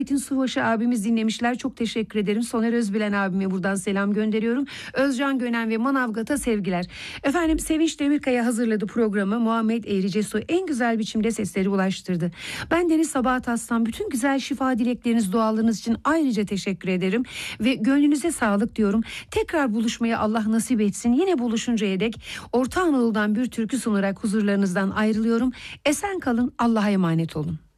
Metin Suvaşı abimiz dinlemişler. Çok teşekkür ederim. Soner Özbilen abime buradan selam gönderiyorum. Özcan Gönen ve Manavgat'a sevgiler. Efendim, Sevinç Demirkaya hazırladı programı. Muhammed Eğricesu en güzel biçimde sesleri ulaştırdı. Ben Deniz Sabahat Aslan. Bütün güzel şifa dilekleriniz, dualarınız için ayrıca teşekkür ederim. Ve gönlünüze sağlık diyorum. Tekrar buluşmaya Allah nasip etsin. Yine buluşuncaya dek Orta Anadolu'dan bir türkü sunarak huzurlarınızdan ayrılıyorum. Esen kalın. Allah'a emanet olun.